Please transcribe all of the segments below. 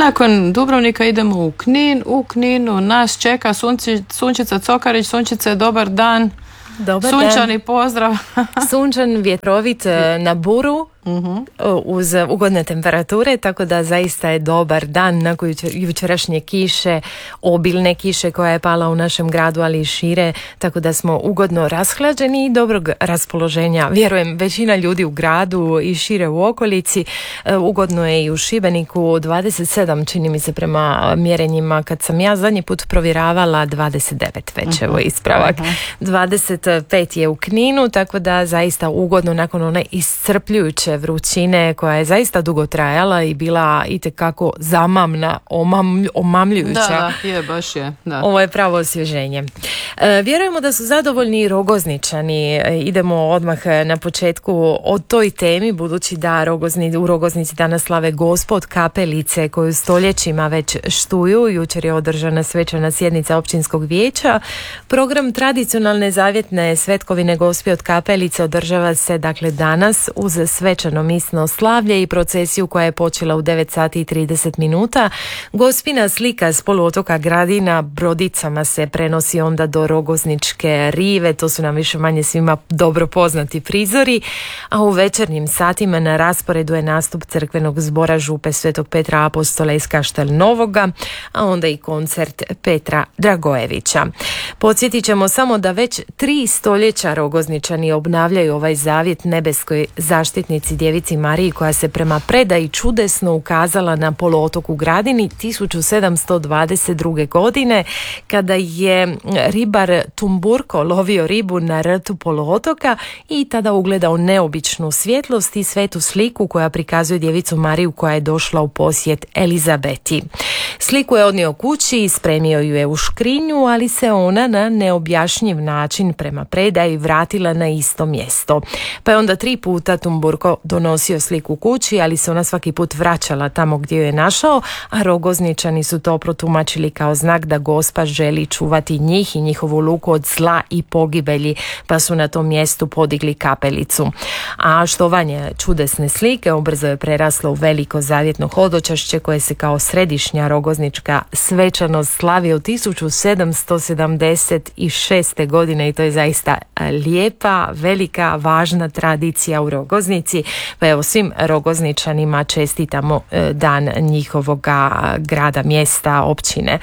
Nakon Dubrovnika idemo u Knin. U Kninu nas čeka Sunčica Cokarić. Sunčice, dobar dan. Dobar Sunčani dan. pozdrav. Sunčan, vjetrovit na buru. Uz ugodne temperature, tako da zaista je dobar dan nakon jučerašnje kiše, obilne kiše koja je pala u našem gradu, ali i šire, tako da smo ugodno rashlađeni i dobrog raspoloženja. Vjerujem, većina ljudi u gradu i šire u okolici. Ugodno je i u Šibeniku, 27 čini mi se prema mjerenjima kad sam ja zadnji put provjeravala, 29 već, evo ispravak. 25 je u Kninu, tako da zaista ugodno nakon one iscrpljujuće vrućine koja je zaista dugo trajala i bila itekako zamamna, omamljujuća. Da, je, baš je. Da. Ovo je pravo osvježenje. Vjerujemo da su zadovoljni i Rogozničani. Idemo odmah na početku o toj temi, budući da u Rogoznici danas slave Gospod Kapelice koju stoljećima već štuju. Jučer je održana svečana sjednica općinskog vijeća. Program tradicionalne zavjetne svetkovine Gospod Kapelice održava se dakle danas uz svečano misno slavlje i procesiju koja je počela u 9 sati i 30 minuta. Gospina slika s poluotoka Gradina brodicama se prenosi onda do Rogozničke rive, to su nam više manje svima dobro poznati prizori, a u večernjim satima na rasporedu je nastup crkvenog zbora župe Svetog Petra Apostola iz Kaštel Novoga, a onda i koncert Petra Dragojevića. Podsjetit ćemo samo da već 3 stoljeća Rogozničani obnavljaju ovaj zavjet nebeskoj zaštitnici Djevici Mariji koja se prema predaji čudesno ukazala na poluotoku Gradini 1722. godine kada je ribar Tumburko lovio ribu na rtu poluotoka i tada ugledao neobičnu svjetlost i svetu sliku koja prikazuje Djevicu Mariju koja je došla u posjet Elizabeti. Sliku je odnio kući i spremio ju je u škrinju, ali se ona na neobjašnjiv način prema predaji vratila na isto mjesto. Pa je onda 3 puta Tumburko donosio sliku kući, ali se ona svaki put vraćala tamo gdje ju je našao, a Rogozničani su to protumačili kao znak da Gospa želi čuvati njih i njihovu luku od zla i pogibelji, pa su na tom mjestu podigli kapelicu. A štovanje čudesne slike ubrzo je preraslo u veliko zavjetno hodočašće koje se kao središnja rogoznička svečanost slavi od 1776. godine i to je zaista lijepa, velika, važna tradicija u Rogoznici. Pa evo svim Rogozničanima čestitamo dan njihovoga grada, mjesta, općine.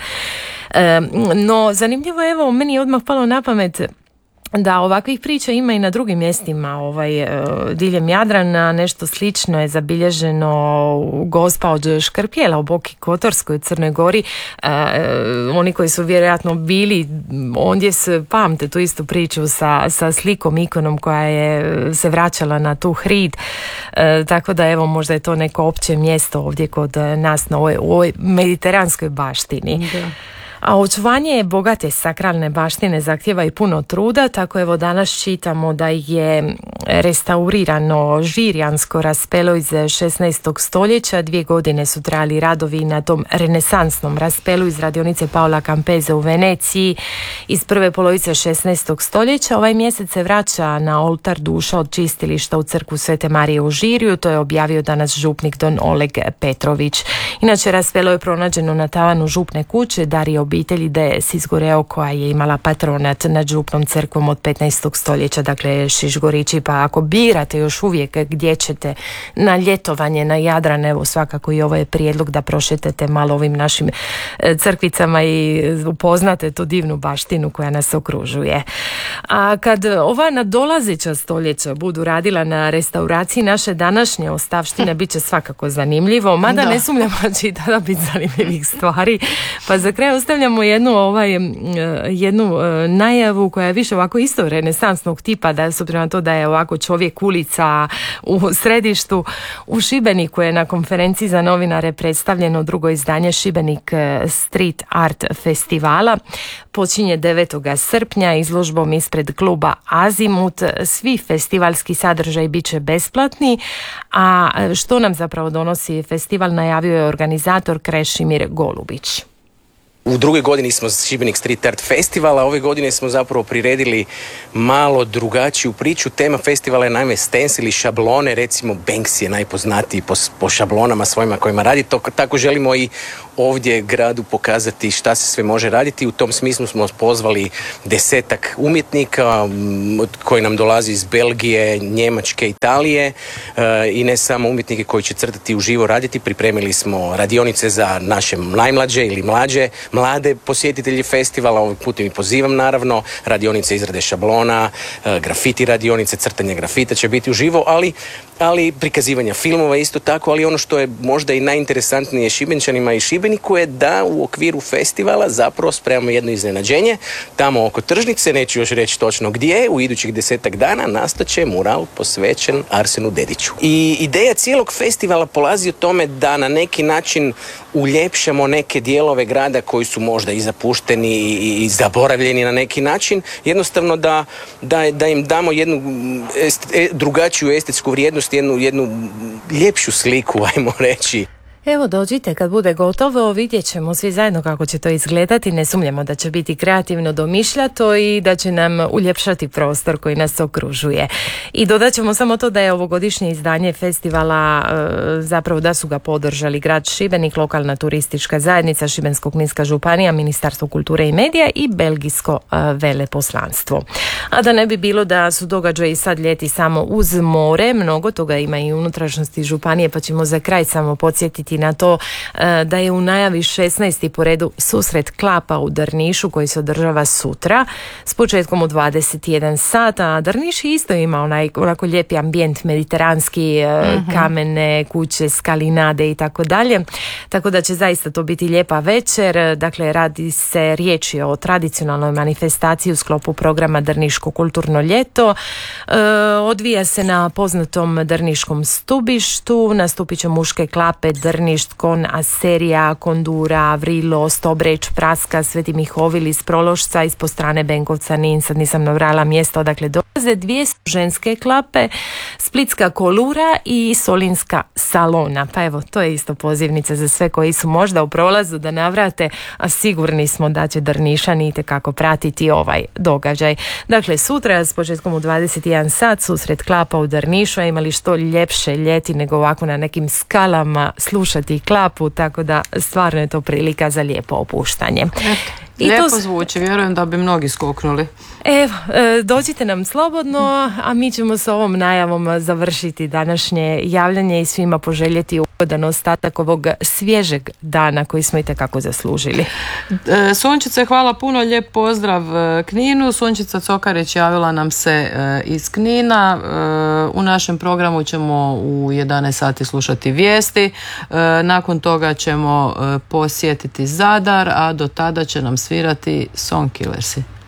No zanimljivo, evo meni je odmah palo na pamet da ovakvih priča ima i na drugim mjestima diljem Jadrana. Nešto slično je zabilježeno u Gospa od Škrpjela u Boki Kotorskoj u Crnoj Gori. Oni koji su vjerojatno bili ondje pamte tu istu priču sa slikom, ikonom koja je se vraćala na tu hrid. Tako da evo možda je to neko opće mjesto ovdje kod nas na ovoj mediteranskoj baštini. Da. A očuvanje bogate sakralne baštine zahtjeva i puno truda, tako evo danas čitamo da je restaurirano Žirjansko raspelo iz 16. stoljeća. 2 godine su trajali radovi na tom renesansnom raspelu iz radionice Paola Campese u Veneciji iz prve polovice 16. stoljeća. Ovaj mjesec se vraća na oltar duša od čistilišta u crkvu Svete Marije u Žirju, to je objavio danas župnik Don Oleg Petrović. Inače, raspelo je pronađeno na tavanu župne kuće Dario obitelji Des iz Goreo koja je imala patronat nad župnom crkvom od 15. stoljeća, dakle Šišgorići, pa ako birate još uvijek gdje ćete na ljetovanje na Jadran, evo svakako i ovo je prijedlog da prošetate malo ovim našim crkvicama i upoznate tu divnu baštinu koja nas okružuje. A kad ova nadolazeća stoljeća budu radila na restauraciji naše današnje ostavštine, bit će svakako zanimljivo, mada ne sumnjamo da će i tada biti zanimljivih stvari. Pa za kraj ostavljamo jednu najavu koja je više ovako isto renesansnog tipa, da s obzirom na to da je ovako čovjek ulica u središtu. U Šibeniku je na konferenciji za novinare predstavljeno drugo izdanje Šibenik Street Art Festivala. Počinje 9. srpnja izložbom ispred kluba Azimut. Svi festivalski sadržaji bit će besplatni, a što nam zapravo donosi festival najavio je organizator Krešimir Golubić. U drugoj godini smo Šibenik Street Art Festivala, ove godine smo zapravo priredili malo drugačiju priču. Tema festivala je naime stencil i šablone, recimo Banksy je najpoznatiji po šablonama svojima kojima radi. Tako želimo i ovdje gradu pokazati šta se sve može raditi. U tom smislu smo pozvali 10 umjetnika koji nam dolazi iz Belgije, Njemačke, Italije i ne samo umjetnike koji će crtati uživo raditi. Pripremili smo radionice za naše najmlađe ili mlade posjetitelji festivala, ovim putem i pozivam naravno, radionice izrade šablona, grafiti radionice, crtanje grafita će biti uživo, ali prikazivanja filmova isto tako, ali ono što je možda i najinteresantnije Šibenčanima i Šibeniku je da u okviru festivala zapravo spremamo jedno iznenađenje. Tamo oko tržnice, neću još reći točno gdje, u idućih 10 dana nastaće mural posvećen Arsenu Dediću. I ideja cijelog festivala polazi od tome da na neki način uljepšamo neke dijelove grada koji su možda i zapušteni i zaboravljeni na neki način, jednostavno da im damo jednu drugačiju estetsku vrijednost, jednu ljepšu sliku, ajmo reći. Evo dođite, kad bude gotovo vidjet ćemo svi zajedno kako će to izgledati. Ne sumnjamo da će biti kreativno domišljato i da će nam uljepšati prostor koji nas okružuje. I dodat ćemo samo to da je ovogodišnje izdanje festivala zapravo da su ga podržali grad Šibenik, lokalna turistička zajednica, Šibensko-kninska županija, Ministarstvo kulture i medija i belgijsko veleposlanstvo. A da ne bi bilo da su događaji sad ljeti samo uz more, mnogo toga ima i unutrašnjosti županije, pa ćemo za kraj samo podsjetiti na to da je u najavi 16. po redu susret klapa u Drnišu koji se održava sutra s početkom u 21 sat, a Drniš isto ima onako lijepi ambijent mediteranski, kamene kuće, skalinade i tako dalje, tako da će zaista to biti lijepa večer. Dakle, riječ je o tradicionalnoj manifestaciji u sklopu programa Drniško kulturno ljeto. Odvija se na poznatom Drniškom stubištu, nastupit će muške klape Drniš, Kon, Aserija, Kondura, Vrilo, Stobreć, Praska, Sveti Mihovil iz Prološca, ispod strane Benkovca, sad nisam navrala mjesto odakle dolaze, 2 ženske klape, Splitska Kolura i Solinska Salona. Pa evo, to je isto pozivnica za sve koji su možda u prolazu da navrate, a sigurni smo da će Drnišani itekako pratiti ovaj događaj. Dakle, sutra s početkom u 21 sat susret klapa u Drnišu, a imali što ljepše ljeti nego ovako na nekim skalama slušati klapu, tako da stvarno je to prilika za lijepo opuštanje. Lijepo zvuči, vjerujem da bi mnogi skoknuli. Evo, dođite nam slobodno, a mi ćemo s ovom najavom završiti današnje javljanje i svima poželjeti ugodan ostatak ovog svježeg dana koji smo itekako zaslužili. Sunčice, hvala puno, lijep pozdrav Kninu. Sunčica Cokarić javila nam se iz Knina. U našem programu ćemo u 11 sati slušati vijesti. Nakon toga ćemo posjetiti Zadar, a do tada će nam svirati Songkillersi.